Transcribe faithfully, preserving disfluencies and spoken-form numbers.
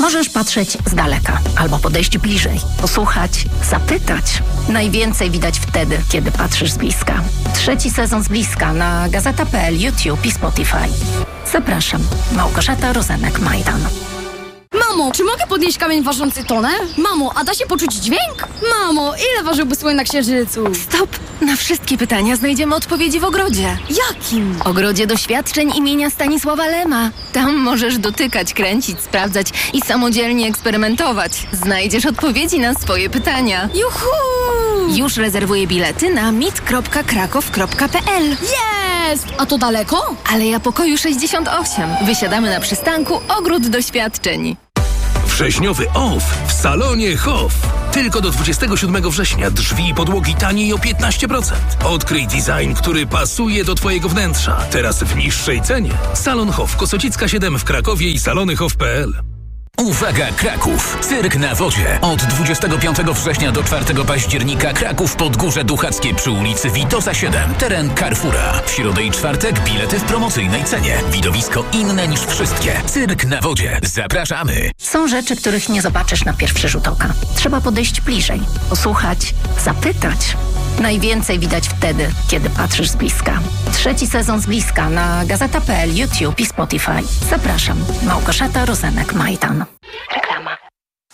Możesz patrzeć z daleka albo podejść bliżej, posłuchać, zapytać. Najwięcej widać wtedy, kiedy patrzysz z bliska. Trzeci sezon z bliska na gazeta kropka pe el, YouTube i Spotify. Zapraszam, Małgorzata Rozenek-Majdan. Mamo, czy mogę podnieść kamień ważący tonę? Mamo, a da się poczuć dźwięk? Mamo, ile ważyłby słoń na Księżycu? Stop! Na wszystkie pytania znajdziemy odpowiedzi w ogrodzie. Jakim? Ogrodzie doświadczeń imienia Stanisława Lema. Tam możesz dotykać, kręcić, sprawdzać i samodzielnie eksperymentować. Znajdziesz odpowiedzi na swoje pytania. Juhu! Już rezerwuję bilety na mit kropka kraków kropka pe el. Jest! A to daleko? Aleja Pokoju sześćdziesiąt osiem. Wysiadamy na przystanku Ogród Doświadczeń. Wrześniowy off w salonie Hof. Tylko do dwudziestego siódmego września drzwi i podłogi taniej o piętnaście procent. Odkryj design, który pasuje do twojego wnętrza. Teraz w niższej cenie. Salon Hof, Kosocicka siedem w Krakowie i salony hof kropka pe el. Uwaga Kraków! Cyrk na wodzie. Od dwudziestego piątego września do czwartego października Kraków Podgórze Duchackie przy ulicy Witosa siedem. Teren Carrefoura. W środę i czwartek bilety w promocyjnej cenie. Widowisko inne niż wszystkie. Cyrk na wodzie. Zapraszamy! Są rzeczy, których nie zobaczysz na pierwszy rzut oka. Trzeba podejść bliżej, posłuchać, zapytać. Najwięcej widać wtedy, kiedy patrzysz z bliska. Trzeci sezon z bliska na gazeta kropka pe el, YouTube i Spotify. Zapraszam, Małgorzata Rozenek-Majdan.